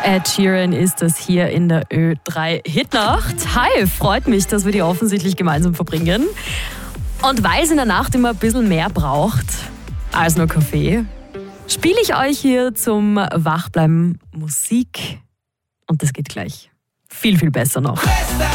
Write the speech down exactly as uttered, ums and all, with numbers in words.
Ed Sheeran ist das hier in der Ö drei Hitnacht. Hi, freut mich, dass wir die offensichtlich gemeinsam verbringen. Und weil es in der Nacht immer ein bisschen mehr braucht als nur Kaffee, spiele ich euch hier zum Wachbleiben Musik. Und das geht gleich viel, viel besser noch.